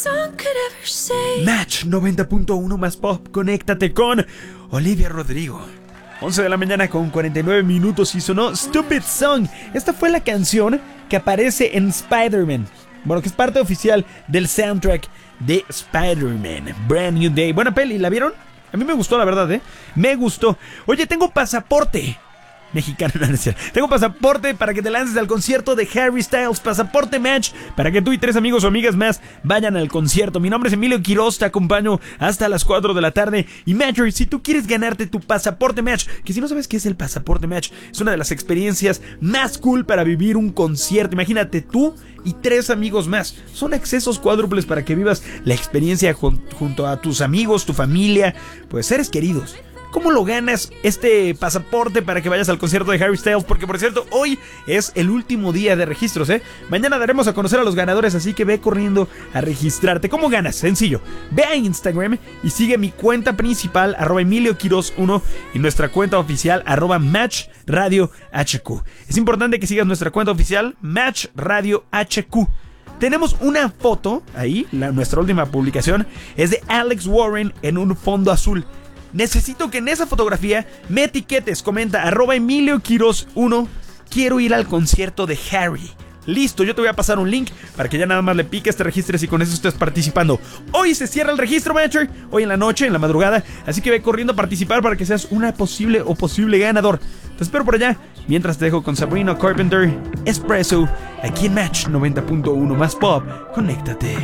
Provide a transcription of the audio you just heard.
Match 90.1 más pop. Conéctate con Olivia Rodrigo. 11 de la mañana con 49 minutos y sonó Stupid Song. Esta fue la canción que aparece en Spider-Man. Bueno, que es parte oficial del soundtrack de Spider-Man Brand New Day. Buena peli, ¿la vieron? A mí me gustó, la verdad, me gustó. Oye, tengo pasaporte mexicano, no es cierto. Tengo pasaporte para que te lances al concierto de Harry Styles. Pasaporte Match para que tú y 3 amigos o amigas más vayan al concierto. Mi nombre es Emilio Quiroz, te acompaño hasta las 4 de la tarde. Y Matcher, si tú quieres ganarte tu pasaporte Match, que si no sabes qué es el pasaporte Match, es una de las experiencias más cool para vivir un concierto. Imagínate tú y 3 amigos más. Son accesos cuádruples para que vivas la experiencia junto a tus amigos, tu familia, pues seres queridos. ¿Cómo lo ganas este pasaporte para que vayas al concierto de Harry Styles? Porque, por cierto, hoy es el último día de registros, Mañana daremos a conocer a los ganadores, así que ve corriendo a registrarte. ¿Cómo ganas? Sencillo. Ve a Instagram y sigue mi cuenta principal, @EmilioQuiroz1, y nuestra cuenta oficial, @MatchRadioHQ. Es importante que sigas nuestra cuenta oficial, MatchRadioHQ. Tenemos una foto ahí, nuestra última publicación es de Alex Warren en un fondo azul. Necesito que en esa fotografía me etiquetes, comenta @EmilioQuiroz1, quiero ir al concierto de Harry. Listo, yo te voy a pasar un link para que ya nada más le piques, te registres y con eso estés participando. Hoy se cierra el registro, Matcher, hoy en la noche, en la madrugada, así que ve corriendo a participar para que seas una posible ganador. Te espero por allá, mientras te dejo con Sabrina Carpenter, Espresso, aquí en Match 90.1 más pop. Conéctate.